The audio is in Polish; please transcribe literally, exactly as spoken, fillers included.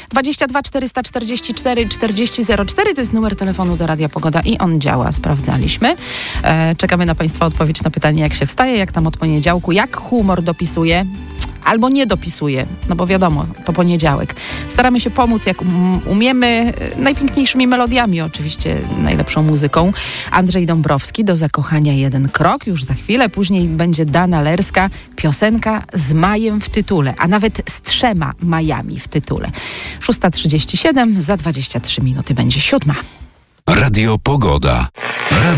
dwadzieścia dwa czterysta czterdzieści cztery czterdzieści zero cztery to jest numer telefonu do Radia Pogoda i on działa, sprawdzaliśmy. E, czekamy na Państwa odpowiedź na pytanie, jak się wstaje, jak tam od poniedziałku, jak humor dopisuje. Albo nie dopisuje, no bo wiadomo, to poniedziałek. Staramy się pomóc, jak um, umiemy, najpiękniejszymi melodiami, oczywiście najlepszą muzyką. Andrzej Dąbrowski, Do zakochania jeden krok, już za chwilę. Później będzie Dana Lerska, piosenka z majem w tytule, a nawet z trzema majami w tytule. szósta trzydzieści siedem, za dwadzieścia trzy minuty będzie siódma. Radio Pogoda. Radio